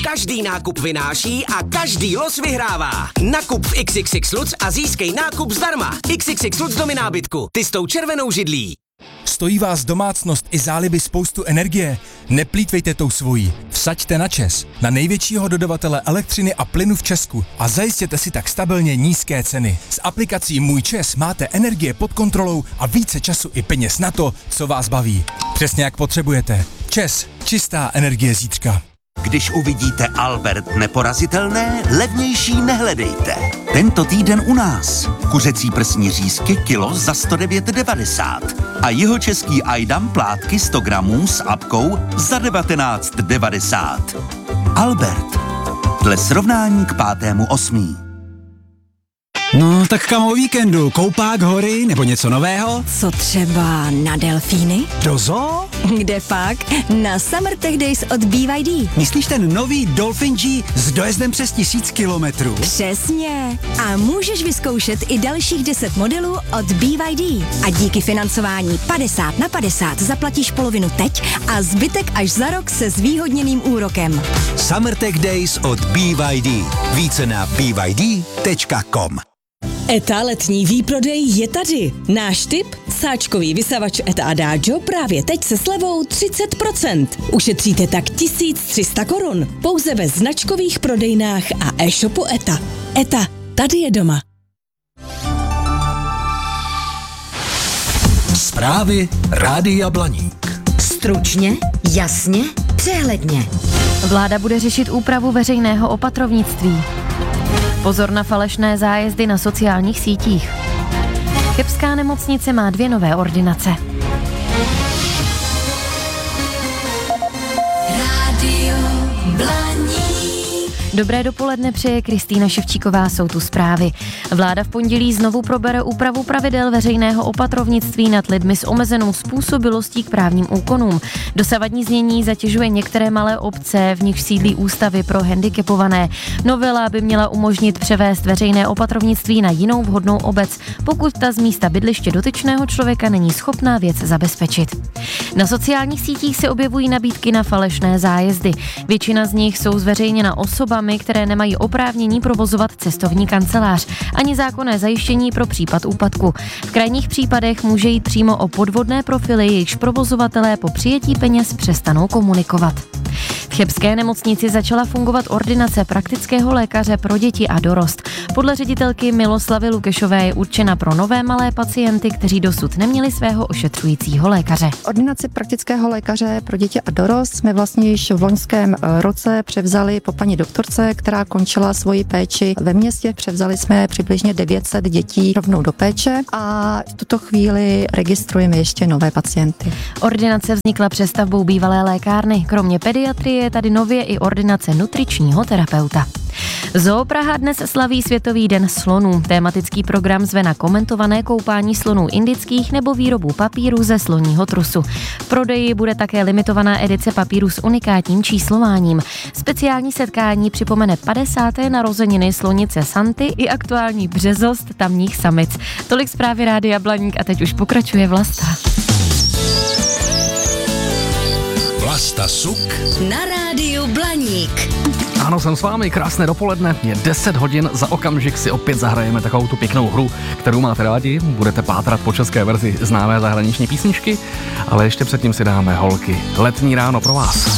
Každý nákup vynáší a každý los vyhrává. Nakup v XXX Lutz a získej nákup zdarma. XXX Lutz domy nábytku. Ty s tou červenou židlí. Stojí vás domácnost i záliby spoustu energie? Neplýtvejte tou svojí. Vsaďte na ČEZ, na největšího dodavatele elektřiny a plynu v Česku a zajistěte si tak stabilně nízké ceny. S aplikací Můj ČEZ máte energie pod kontrolou a více času i peněz na to, co vás baví. Přesně jak potřebujete. ČEZ, čistá energie zítřka. Když uvidíte Albert neporazitelné, levnější nehledejte. Tento týden u nás. Kuřecí prsní řízky kilo za 109,90 a jihočeský Ajdam plátky 100 gramů s apkou za 19,90. Albert. Dle srovnání k 5.8. No, tak kam o víkendu? Koupák, hory nebo něco nového? Co třeba na delfíny? Do zoo? Kde pak? Na Summer Tech Days od BYD. Myslíš ten nový Dolphin G s dojezdem přes 1000 kilometrů? Přesně. A můžeš vyzkoušet i dalších 10 modelů od BYD. A díky financování 50/50 zaplatíš polovinu teď a zbytek až za rok se zvýhodněným úrokem. Summer Tech Days od BYD. Více na byd.com. ETA letní výprodej je tady. Náš tip? Sáčkový vysavač ETA Adagio právě teď se slevou 30%. Ušetříte tak 1300 korun. Pouze ve značkových prodejnách a e-shopu ETA. ETA, tady je doma. Zprávy Rádia Blaník. Stručně, jasně, přehledně. Vláda bude řešit úpravu veřejného opatrovnictví. Pozor na falešné zájezdy na sociálních sítích. Chebská nemocnice má 2 nové ordinace. Rádio Blaník. Dobré dopoledne přeje Kristýna Ševčíková, jsou tu zprávy. Vláda v pondělí znovu probere úpravu pravidel veřejného opatrovnictví nad lidmi s omezenou způsobilostí k právním úkonům. Dosavadní znění zatěžuje některé malé obce, v nichž sídlí ústavy pro handicapované. Novela by měla umožnit převést veřejné opatrovnictví na jinou vhodnou obec, pokud ta z místa bydliště dotyčného člověka není schopná věc zabezpečit. Na sociálních sítích se objevují nabídky na falešné zájezdy. Většina z nich jsou zveřejněna osobami, které nemají oprávnění provozovat cestovní kancelář ani zákonné zajištění pro případ úpadku. V krajních případech může jít přímo o podvodné profily, jejichž provozovatelé po přijetí peněz přestanou komunikovat. V chebské nemocnici začala fungovat ordinace praktického lékaře pro děti a dorost. Podle ředitelky Miloslavy Lukešové je určena pro nové malé pacienty, kteří dosud neměli svého ošetřujícího lékaře. Ordinaci praktického lékaře pro děti a dorost jsme vlastně již v loňském roce převzali po paní doktorce, která končila svoji péči ve městě. Převzali jsme přibližně 900 dětí rovnou do péče a v tuto chvíli registrujeme ještě nové pacienty. Ordinace vznikla přestavbou bývalé lékárny. Kromě pediatrie je tady nově i ordinace nutričního terapeuta. Zoo Praha dnes slaví Světový den slonů. Tematický program zve na komentované koupání slonů indických nebo výrobu papíru ze sloního trusu. V prodeji bude také limitovaná edice papíru s unikátním číslováním. Speciální setkání připomene 50. narozeniny slonice Santy i aktuální březost tamních samic. Tolik zprávy Rádia Blaník a teď už pokračuje Vlasta. Vlasta Suk Na Rádiu Blaník. Ano, jsem s vámi, krásné dopoledne, je 10 hodin, za okamžik si opět zahrajeme takovou tu pěknou hru, kterou máte rádi, budete pátrat po české verzi známé zahraniční písničky, ale ještě předtím si dáme holky. Letní ráno pro vás.